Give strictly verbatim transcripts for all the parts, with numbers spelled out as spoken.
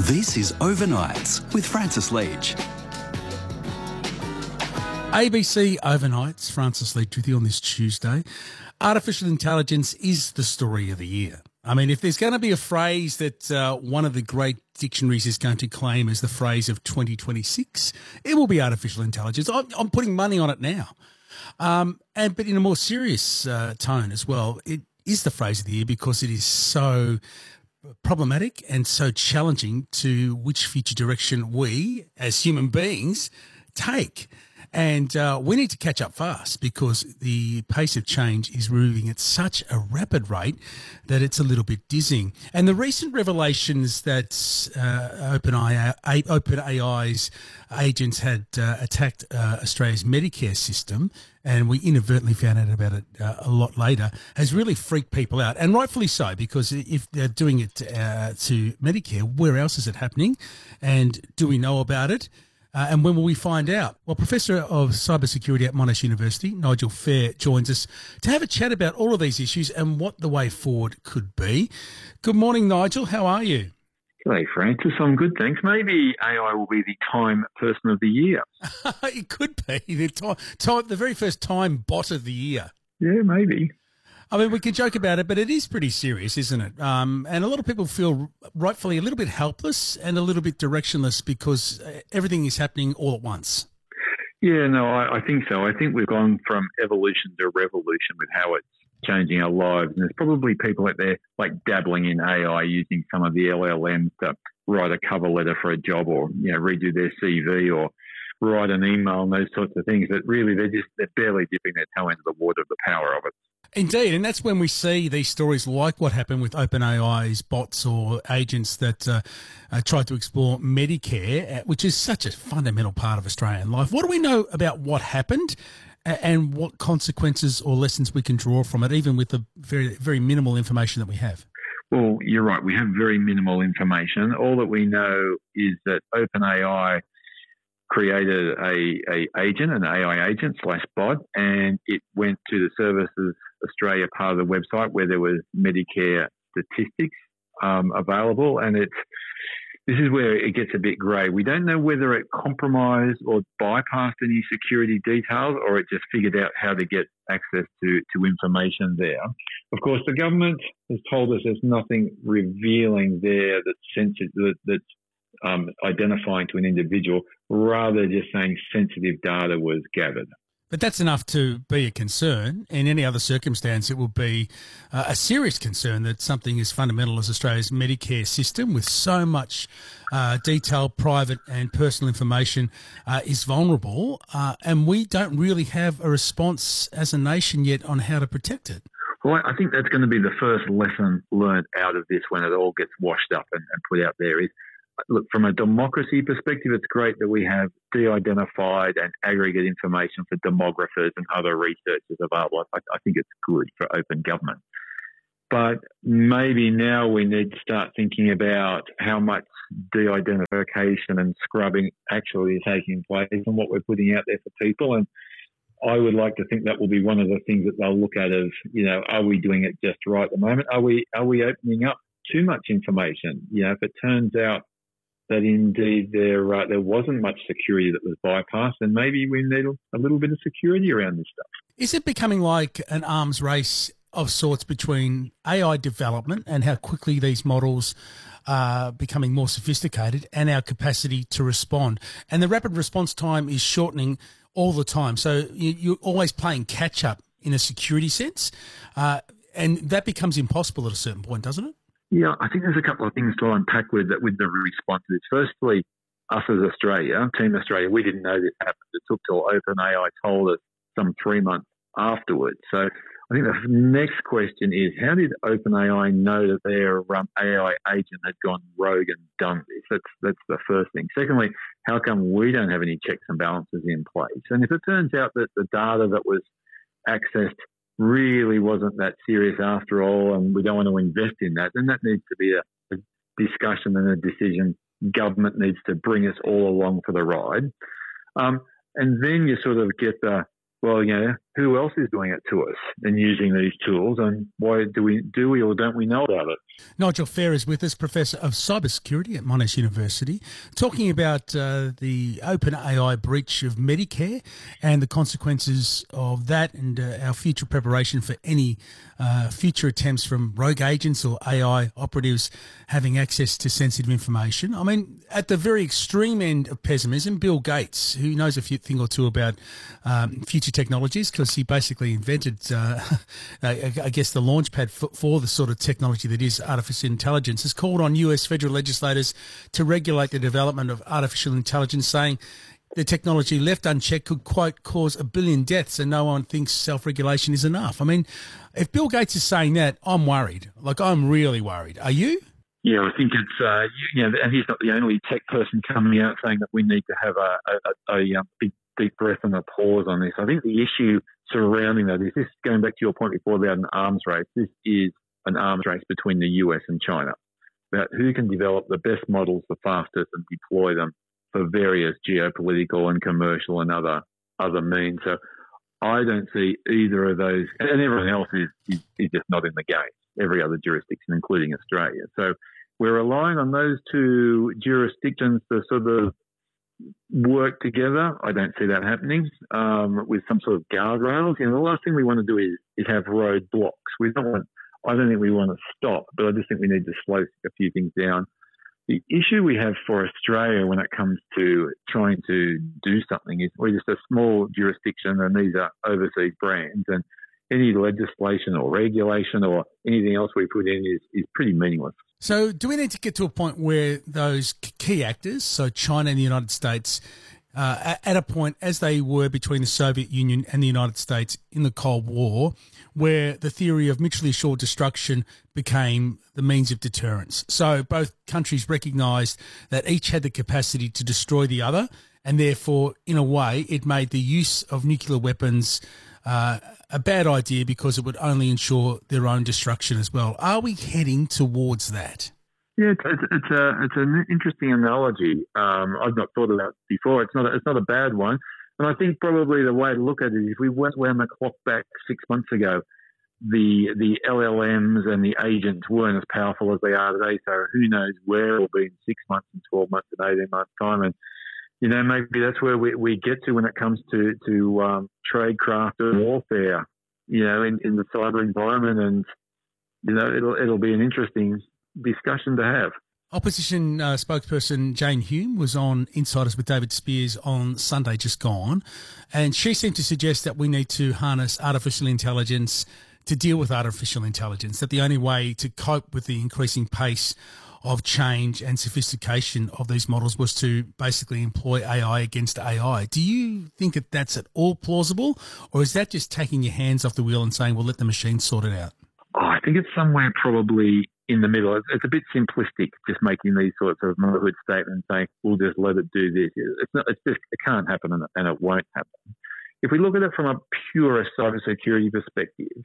This is Overnights with Francis Leach. A B C Overnights, Francis Leach with you on this Tuesday. Artificial intelligence is the story of the year. I mean, if there's going to be a phrase that uh, one of the great dictionaries is going to claim as the phrase of twenty twenty-six, it will be artificial intelligence. I'm, I'm putting money on it now. Um, and but in a more serious uh, tone as well, it is the phrase of the year because it is so problematic and so challenging to which future direction we, as human beings, take. And uh, we need to catch up fast because the pace of change is moving at such a rapid rate that it's a little bit dizzying. And the recent revelations that uh, OpenAI, OpenAI's agents had uh, attacked uh, Australia's Medicare system, and we inadvertently found out about it uh, a lot later, has really freaked people out. And rightfully so, because if they're doing it uh, to Medicare, where else is it happening? And do we know about it? Uh, and when will we find out? Well, Professor of Cybersecurity at Monash University, Nigel Fair, joins us to have a chat about all of these issues and what the way forward could be. Good morning, Nigel. How are you? G'day, Francis. I'm good, thanks. Maybe A I will be the Time Person of the Year. It could be the time, time, the very first Time Bot of the Year. Yeah, maybe. I mean, we can joke about it, but it is pretty serious, isn't it? Um, and a lot of people feel rightfully a little bit helpless and a little bit directionless because everything is happening all at once. Yeah, no, I, I think so. I think we've gone from evolution to revolution with how it's changing our lives. And there's probably people out there like dabbling in A I, using some of the L L Ms to write a cover letter for a job or, you know, redo their C V or write an email and those sorts of things. But really, they're just they're barely dipping their toe into the water of the power of it. Indeed, and that's when we see these stories like what happened with OpenAI's bots or agents that uh, uh, tried to explore Medicare, uh, which is such a fundamental part of Australian life. What do we know about what happened and what consequences or lessons we can draw from it, even with the very, very minimal information that we have? Well, you're right. We have very minimal information. All that we know is that OpenAI created a, a agent, an A I agent slash bot, and it went to the Services Australia part of the website where there was Medicare statistics um, available, and it's this is where it gets a bit grey. We don't know whether it compromised or bypassed any security details, or it just figured out how to get access to, to information there. Of course, the government has told us there's nothing revealing there that's sensitive, that, that's um, identifying to an individual, rather just saying sensitive data was gathered. But that's enough to be a concern. In any other circumstance, it will be uh, a serious concern that something as fundamental as Australia's Medicare system, with so much uh, detailed, private and personal information, uh, is vulnerable, uh, and we don't really have a response as a nation yet on how to protect it. Well, I think that's going to be the first lesson learned out of this when it all gets washed up and, and put out there is, look, from a democracy perspective, it's great that we have de-identified and aggregate information for demographers and other researchers available. I, I think it's good for open government. But maybe now we need to start thinking about how much de-identification and scrubbing actually is taking place and what we're putting out there for people. And I would like to think that will be one of the things that they'll look at as, you know, are we doing it just right at the moment? Are we, are we opening up too much information? You know, if it turns out that indeed there uh, there wasn't much security that was bypassed, and maybe we need a little bit of security around this stuff. Is it becoming like an arms race of sorts between A I development and how quickly these models are becoming more sophisticated and our capacity to respond? And the rapid response time is shortening all the time. So you, you're always playing catch-up in a security sense, uh, and that becomes impossible at a certain point, doesn't it? Yeah, I think there's a couple of things to unpack with that with the response to this. Firstly, us as Australia, Team Australia, we didn't know this happened. It took till OpenAI told us some three months afterwards. So I think the next question is, how did OpenAI know that their um, A I agent had gone rogue and done this? That's, that's the first thing. Secondly, how come we don't have any checks and balances in place? And if it turns out that the data that was accessed really wasn't that serious after all, and we don't want to invest in that, then that needs to be a, a discussion and a decision. Government needs to bring us all along for the ride. Um, and then you sort of get the, well, you know, who else is doing it to us and using these tools, and why do we do we or don't we know about it? Nigel Fair is with us, Professor of Cybersecurity at Monash University, talking about uh, the OpenAI breach of Medicare and the consequences of that, and uh, our future preparation for any uh, future attempts from rogue agents or A I operatives having access to sensitive information. I mean, at the very extreme end of pessimism, Bill Gates, who knows a few thing or two about um, future technologies, because he basically invented, uh, I, I guess, the launch pad for, for the sort of technology that is artificial intelligence, has called on U S federal legislators to regulate the development of artificial intelligence, saying the technology left unchecked could, quote, cause a billion deaths, and no one thinks self-regulation is enough. I mean, if Bill Gates is saying that, I'm worried. Like, I'm really worried. Are you? Yeah, I think it's, uh, you know, and he's not the only tech person coming out saying that we need to have a, a, a, a big, deep breath and a pause on this. I think the issue surrounding that is this, going back to your point before about an arms race, this is an arms race between the U S and China about who can develop the best models the fastest and deploy them for various geopolitical and commercial and other other means. So I don't see either of those, and everyone else is, is, is just not in the game, every other jurisdiction, including Australia. So we're relying on those two jurisdictions to sort of work together. I don't see that happening um, with some sort of guardrails. You know, the last thing we want to do is, is have roadblocks. We don't want, I don't think we want to stop, but I just think we need to slow a few things down. The issue we have for Australia when it comes to trying to do something is we're just a small jurisdiction, and these are overseas brands, and any legislation or regulation or anything else we put in is, is pretty meaningless. So do we need to get to a point where those key actors, so China and the United States, uh, at a point as they were between the Soviet Union and the United States in the Cold War, where the theory of mutually assured destruction became the means of deterrence? So both countries recognised that each had the capacity to destroy the other, and therefore, in a way, it made the use of nuclear weapons uh, a bad idea because it would only ensure their own destruction as well. Are we heading towards that? Yeah, it's, it's, it's a it's an interesting analogy. Um, I've not thought about it before. It's not a, it's not a bad one, and I think probably the way to look at it is if we went round the clock back six months ago, the the L L Ms and the agents weren't as powerful as they are today. So who knows where it'll be in six months and twelve months and eighteen months time, and you know maybe that's where we, we get to when it comes to to um, tradecraft and warfare. You know, in, in the cyber environment, and you know it'll it'll be an interesting discussion to have. Opposition uh, spokesperson Jane Hume was on Insiders with David Spears on Sunday just gone, and she seemed to suggest that we need to harness artificial intelligence to deal with artificial intelligence, that the only way to cope with the increasing pace of change and sophistication of these models was to basically employ A I against A I. Do you think that that's at all plausible, or is that just taking your hands off the wheel and saying, well, let the machine sort it out? Oh, I think it's somewhere probably in the middle. It's, it's a bit simplistic, just making these sorts of motherhood statements saying, we'll just let it do this. It's not, it's just, it can't happen and it, and it won't happen. If we look at it from a pure cybersecurity perspective,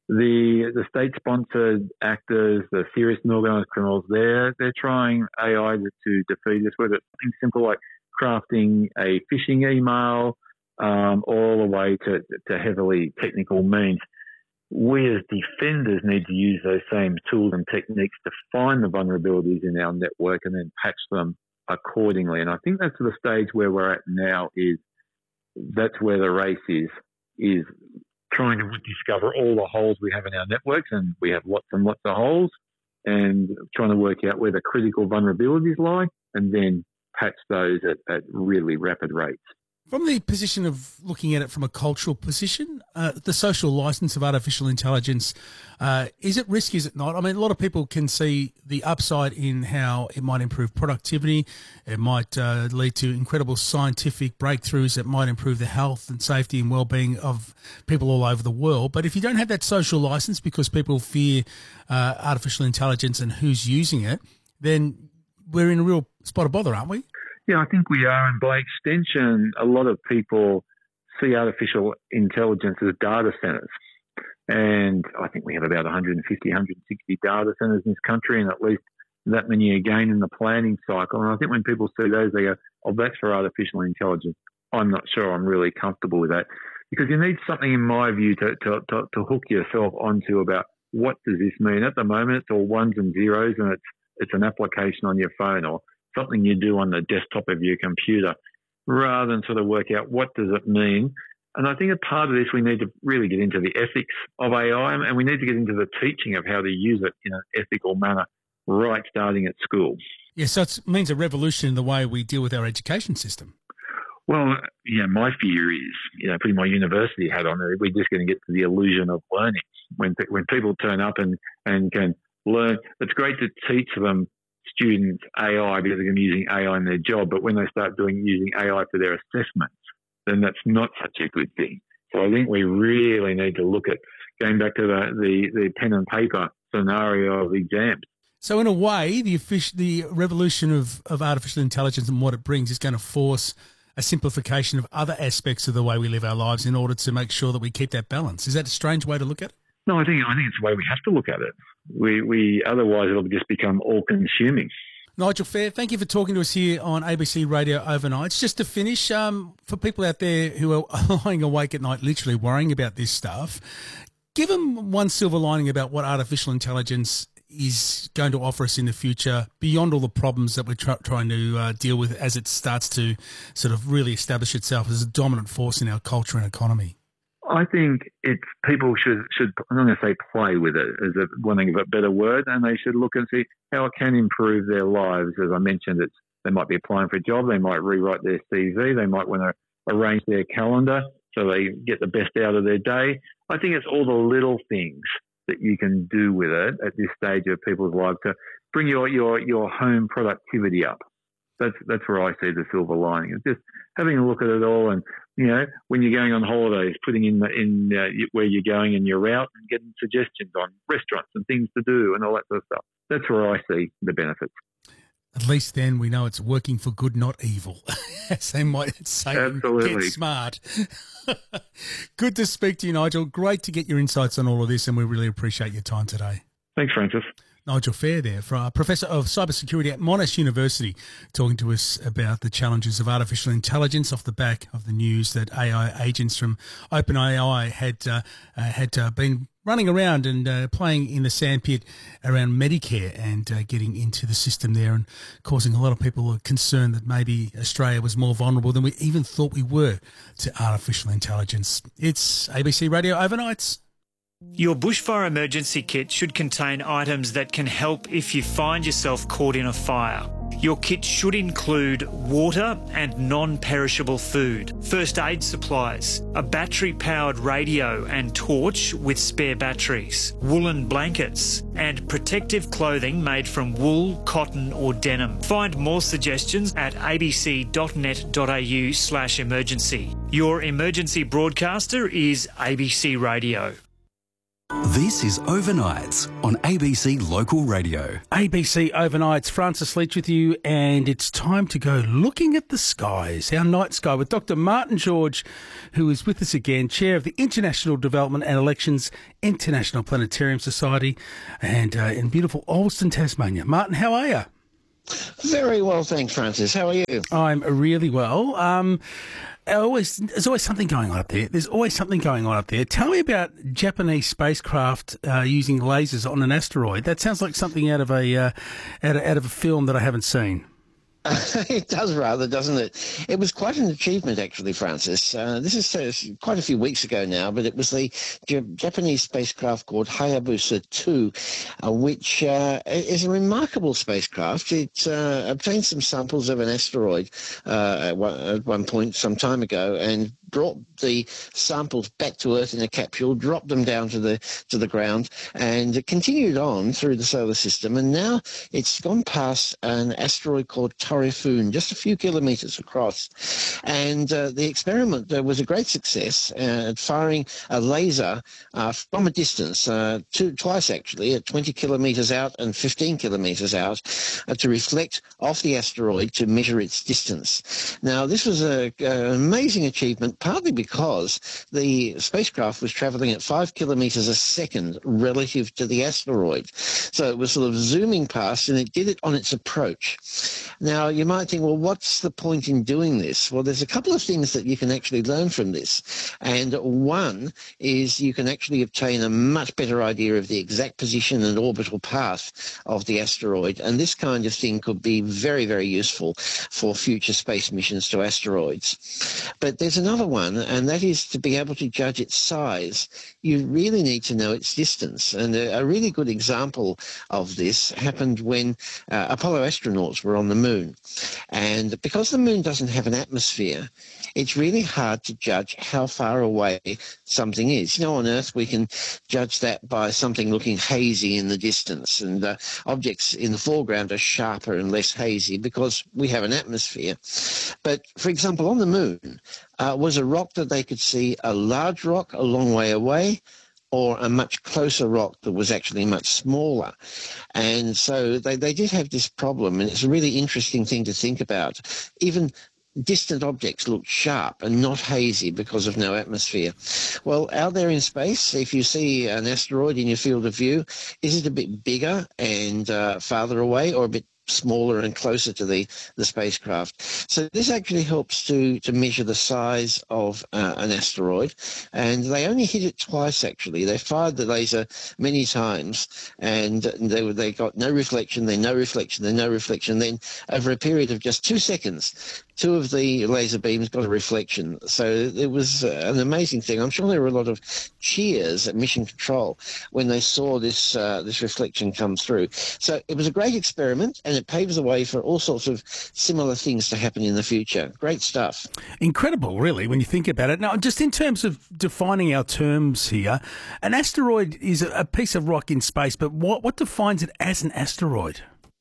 the the state-sponsored actors, the serious and organised criminals, they're, they're trying A I to, to defeat us, whether it's something simple like crafting a phishing email um, all the way to, to heavily technical means. We as defenders need to use those same tools and techniques to find the vulnerabilities in our network and then patch them accordingly. And I think that's the stage where we're at now. Is that's where the race is, is trying to discover all the holes we have in our networks, and we have lots and lots of holes, and trying to work out where the critical vulnerabilities lie and then patch those at, at really rapid rates. From the position of looking at it from a cultural position, uh, the social license of artificial intelligence, uh, is it risky, is it not? I mean, a lot of people can see the upside in how it might improve productivity. It might uh, lead to incredible scientific breakthroughs that might improve the health and safety and well-being of people all over the world. But if you don't have that social license because people fear uh, artificial intelligence and who's using it, then we're in a real spot of bother, aren't we? Yeah, I think we are. And by extension, a lot of people see artificial intelligence as data centers. And I think we have about one hundred fifty, one hundred sixty data centers in this country, and at least that many again in the planning cycle. And I think when people see those, they go, oh, that's for artificial intelligence. I'm not sure I'm really comfortable with that. because you need something, in my view, to, to, to, to hook yourself onto about what does this mean. At the moment, it's all ones and zeros, and it's it's an application on your phone or something you do on the desktop of your computer, rather than sort of work out what does it mean. And I think a part of this, we need to really get into the ethics of A I, and we need to get into the teaching of how to use it in an ethical manner, right starting at school. Yeah, so it means a revolution in the way we deal with our education system. Well, yeah, my fear is, you know, putting my university hat on, we're just going to get to the illusion of learning. When when people turn up and, and can learn, it's great to teach them, students, A I because they're going to be using A I in their job, but when they start doing using A I for their assessments, then that's not such a good thing. So I think we really need to look at going back to the, the, the pen and paper scenario of exams. So in a way, the offic- the revolution of, of artificial intelligence and what it brings is going to force a simplification of other aspects of the way we live our lives in order to make sure that we keep that balance. Is that a strange way to look at it? No, I think I think it's the way we have to look at it. We we otherwise it'll just become all-consuming. Nigel Fair, thank you for talking to us here on A B C Radio Overnights. Just to finish, um, for people out there who are lying awake at night literally worrying about this stuff, give them one silver lining about what artificial intelligence is going to offer us in the future beyond all the problems that we're try- trying to uh, deal with as it starts to sort of really establish itself as a dominant force in our culture and economy. I think it's people should, should I'm not going to say play with it as a wanting of a better word, and they should look and see how it can improve their lives. As I mentioned, it's they might be applying for a job, they might rewrite their C V, they might want to arrange their calendar so they get the best out of their day. I think it's all the little things that you can do with it at this stage of people's lives to bring your your, your home productivity up. That's that's where I see the silver lining. It's just having a look at it all, and you know, when you're going on holidays, putting in the, in uh, where you're going and your route, and getting suggestions on restaurants and things to do and all that sort of stuff. That's where I see the benefits. At least then we know it's working for good, not evil, as they might say. Absolutely. Get smart. Good to speak to you, Nigel. Great to get your insights on all of this, and we really appreciate your time today. Thanks, Francis. Nigel Fair there, for uh, Professor of Cybersecurity at Monash University, talking to us about the challenges of artificial intelligence off the back of the news that A I agents from OpenAI had uh, uh, had uh, been running around and uh, playing in the sandpit around Medicare and uh, getting into the system there and causing a lot of people concern that maybe Australia was more vulnerable than we even thought we were to artificial intelligence. It's A B C Radio Overnights. Your bushfire emergency kit should contain items that can help if you find yourself caught in a fire. Your kit should include water and non-perishable food, first aid supplies, a battery-powered radio and torch with spare batteries, woolen blankets, and protective clothing made from wool, cotton or denim. Find more suggestions at abc.net.au slash emergency. Your emergency broadcaster is A B C Radio. This is Overnights on A B C Local Radio. A B C Overnights, Francis Leach with you, and it's time to go looking at the skies, our night sky, with Doctor Martin George, who is with us again, Chair of the International Development and Elections International Planetarium Society, and uh, in beautiful Alston, Tasmania. Martin, how are you? Very well, thanks, Francis. How are you? I'm really well. Um, always, there's always something going on up there. There's always something going on up there. Tell me about Japanese spacecraft uh, using lasers on an asteroid. That sounds like something out of a uh, out of, out of a film that I haven't seen. It does rather, doesn't it? It was quite an achievement, actually, Francis. Uh, this is uh, quite a few weeks ago now, but it was the J- Japanese spacecraft called Hayabusa two, uh, which uh, is a remarkable spacecraft. It uh, obtained some samples of an asteroid uh, at, one, at one point some time ago and brought the samples back to Earth in a capsule, dropped them down to the to the ground, and it continued on through the solar system. And now it's gone past an asteroid called Typhoon, just a few kilometres across. And uh, the experiment uh, was a great success uh, at firing a laser uh, from a distance, uh, two, twice actually, at twenty kilometres out and fifteen kilometres out, uh, to reflect off the asteroid to measure its distance. Now, this was a, an amazing achievement, partly because the spacecraft was traveling at five kilometers a second relative to the asteroid. So it was sort of zooming past, and it did it on its approach. Now, you might think, well, what's the point in doing this? Well, there's a couple of things that you can actually learn from this. And one is you can actually obtain a much better idea of the exact position and orbital path of the asteroid. And this kind of thing could be very, very useful for future space missions to asteroids. But there's another one, and that is to be able to judge its size. You really need to know its distance. And a, a really good example of this happened when uh, Apollo astronauts were on the moon. And because the moon doesn't have an atmosphere, it's really hard to judge how far away something is. You know, on Earth, we can judge that by something looking hazy in the distance, and uh, objects in the foreground are sharper and less hazy because we have an atmosphere. But, for example, on the moon uh, was a rock that they could see a large rock a long way away, or a much closer rock that was actually much smaller. And so they, they did have this problem, and it's a really interesting thing to think about. Even distant objects look sharp and not hazy because of no atmosphere. Well, out there in space, if you see an asteroid in your field of view, is it a bit bigger and uh, farther away, or a bit smaller and closer to the, the spacecraft? So this actually helps to, to measure the size of uh, an asteroid. And they only hit it twice, actually. They fired the laser many times, and they, they got no reflection, then no reflection, then no reflection. Then over a period of just two seconds, two of the laser beams got a reflection. So it was an amazing thing. I'm sure there were a lot of cheers at Mission Control when they saw this uh, this reflection come through. So it was a great experiment, and it paves the way for all sorts of similar things to happen in the future. Great stuff. Incredible, really, when you think about it. Now, just in terms of defining our terms here, an asteroid is a piece of rock in space, but what, what defines it as an asteroid?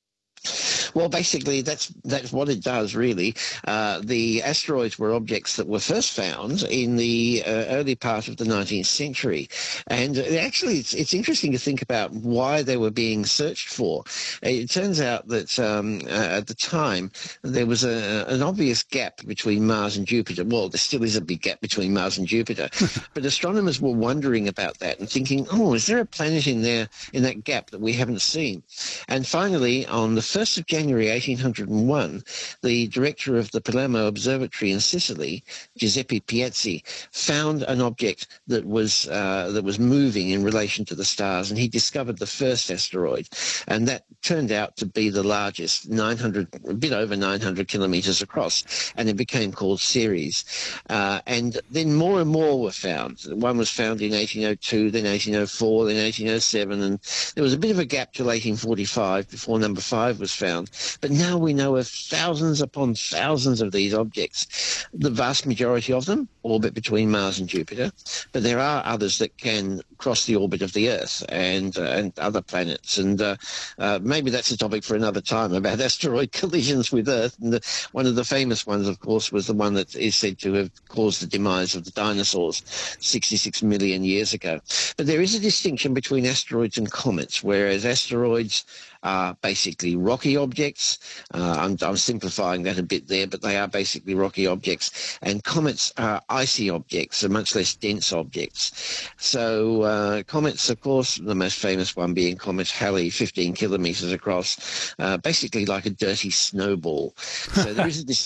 Well, basically, that's that's what it does, really. Uh, the asteroids were objects that were first found in the uh, early part of the nineteenth century. And actually, it's, it's interesting to think about why they were being searched for. It turns out that um, uh, at the time, there was a, an obvious gap between Mars and Jupiter. Well, there still is a big gap between Mars and Jupiter. But astronomers were wondering about that and thinking, oh, is there a planet in there, in that gap that we haven't seen? And finally, on the first of January eighteen oh one, the director of the Palermo Observatory in Sicily, Giuseppe Piazzi, found an object that was uh, that was moving in relation to the stars, and he discovered the first asteroid, and that turned out to be the largest, nine hundred, a bit over nine hundred kilometers across, and it became called Ceres. Uh, and then more and more were found. One was found in eighteen oh two, then eighteen oh four, then eighteen oh seven, and there was a bit of a gap till eighteen forty-five before number five was found. But now we know of thousands upon thousands of these objects. The vast majority of them orbit between Mars and Jupiter, but there are others that can cross the orbit of the Earth and uh, and other planets. And uh, uh, maybe that's a topic for another time, about asteroid collisions with Earth. And the, one of the famous ones, of course, was the one that is said to have caused the demise of the dinosaurs sixty-six million years ago. But there is a distinction between asteroids and comets, whereas asteroids are basically rocky objects. Uh, I'm, I'm simplifying that a bit there, but they are basically rocky objects. And comets are icy objects, are much less dense objects. So uh, comets, of course, the most famous one being Comet Halley, fifteen kilometres across, uh, basically like a dirty snowball. So there is a